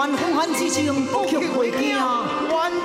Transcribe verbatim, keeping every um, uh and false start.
风寒之情，不却回惊。